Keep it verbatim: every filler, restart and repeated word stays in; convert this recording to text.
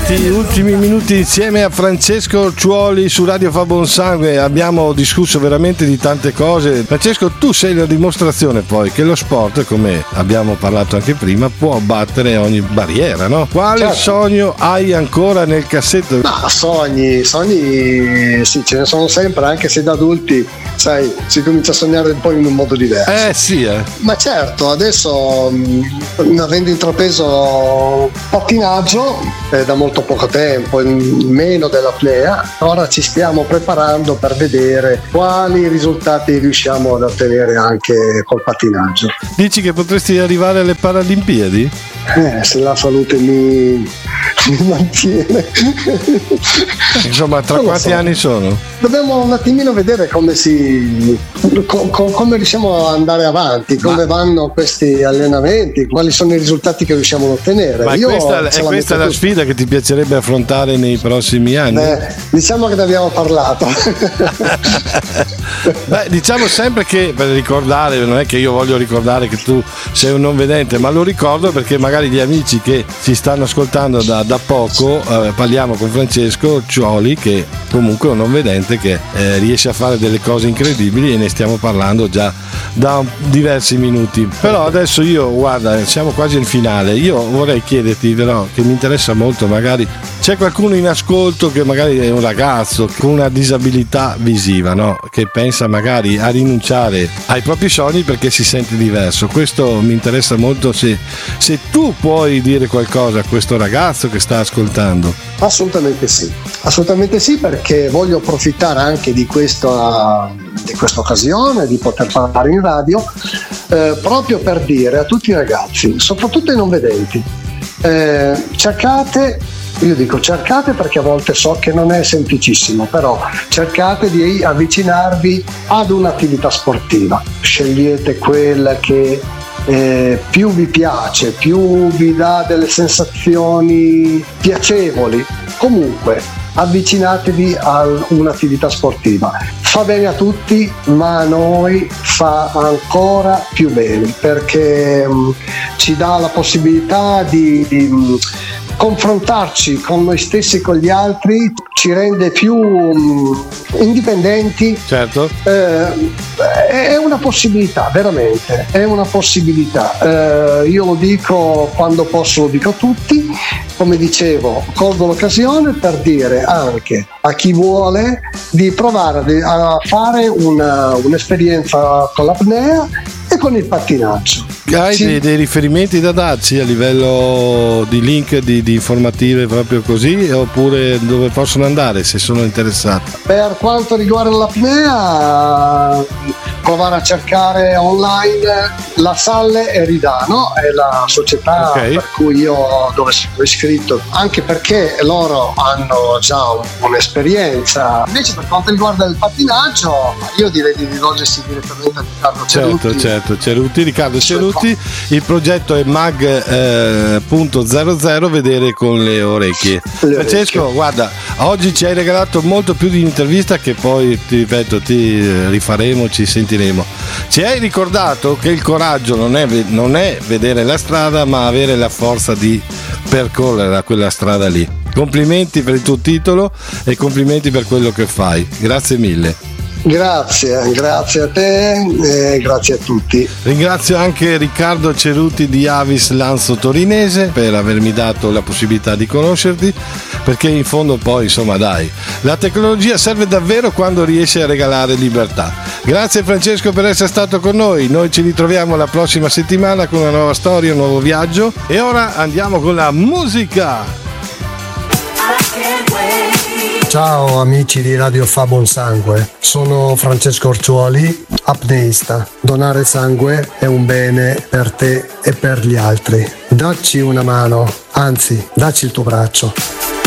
questi ultimi minuti insieme a Francesco Orciuoli su Radio Fa Buon Sangue. Abbiamo discusso veramente di tante cose. Francesco, tu sei la dimostrazione poi che lo sport, come abbiamo parlato anche prima, può battere ogni barriera, no? Quale certo. sogno hai ancora nel cassetto? Ma sogni, sogni sì, ce ne sono sempre, anche se da adulti, sai, si comincia a sognare un po' in un modo diverso. Eh sì, eh. Ma certo, adesso mh, avendo intrapreso pattinaggio eh, da molto poco tempo, meno della Apnea, ora ci stiamo preparando per vedere quali risultati riusciamo ad ottenere anche col pattinaggio. Dici che potresti arrivare alle Paralimpiadi? Eh, se la salute mi, mi mantiene. Insomma, tra quanti so. anni sono? Dobbiamo un attimino vedere come si co, co, come riusciamo ad andare avanti, come Ma... vanno questi allenamenti, quali sono i risultati che riusciamo ad ottenere. Ma Io questa, è questa la sfida che ti piacerebbe affrontare nei prossimi anni? Beh, diciamo che ne abbiamo parlato. Beh, diciamo sempre che, per ricordare, non è che io voglio ricordare che tu sei un non vedente, ma lo ricordo perché magari gli amici che ci stanno ascoltando da, da poco, eh, parliamo con Francesco Orciuoli, che comunque è un non vedente che eh, riesce a fare delle cose incredibili, e ne stiamo parlando già da diversi minuti. Però adesso io, guarda, siamo quasi al finale, io vorrei chiederti, però, che mi interessa molto, magari c'è qualcuno in ascolto che magari è un ragazzo con una disabilità visiva, no? Che pensa magari a rinunciare ai propri sogni perché si sente diverso. Questo mi interessa molto, se, se tu puoi dire qualcosa a questo ragazzo che sta ascoltando. Assolutamente sì, assolutamente sì, perché voglio approfittare anche di questa, di questa occasione di poter parlare in radio, eh, proprio per dire a tutti i ragazzi, soprattutto ai non vedenti, eh, cercate, io dico cercate perché a volte so che non è semplicissimo, però cercate di avvicinarvi ad un'attività sportiva, scegliete quella che Eh, più vi piace, più vi dà delle sensazioni piacevoli. Comunque avvicinatevi a un'attività sportiva, fa bene a tutti, ma a noi fa ancora più bene perché mh, ci dà la possibilità di, di mh, confrontarci con noi stessi e con gli altri, ci rende più mh, indipendenti. Certo. Eh, è una possibilità, veramente, è una possibilità. Eh, io lo dico quando posso, lo dico a tutti. Come dicevo, colgo l'occasione per dire anche a chi vuole di provare a fare una, un'esperienza con l'apnea e con il pattinaggio. Hai sì. dei, dei riferimenti da darci a livello di link, di, di informative proprio così, oppure dove possono andare se sono interessati? Per quanto riguarda l'apnea, provare a cercare online la Salle Eridano, è la società okay. per cui io dove sono iscritto, anche perché loro hanno già un'esperienza. Invece per quanto riguarda il pattinaggio, io direi di rivolgersi direttamente a Riccardo Cerutti. Certo, certo, Cerutti, Riccardo Cerutti. Il progetto è mag punto zero zero, vedere con le orecchie. Le Francesco, orecchie. Guarda, oggi ci hai regalato molto più di un'intervista che poi, ti ripeto, ti rifaremo, ci sentiremo. Ci hai ricordato che il coraggio non è, non è vedere la strada, ma avere la forza di percorrere quella strada lì. Complimenti per il tuo titolo e complimenti per quello che fai. Grazie mille. Grazie, grazie a te e grazie a tutti. Ringrazio anche Riccardo Cerutti di Avis Lanzo Torinese per avermi dato la possibilità di conoscerti, perché in fondo poi, insomma, dai, la tecnologia serve davvero quando riesce a regalare libertà. Grazie Francesco per essere stato con noi. Noi ci ritroviamo la prossima settimana con una nuova storia, un nuovo viaggio, e ora andiamo con la musica. Ciao amici di Radio Fa Buon Sangue, sono Francesco Orciuoli, apneista. Donare sangue è un bene per te e per gli altri. Dacci una mano, anzi, dacci il tuo braccio.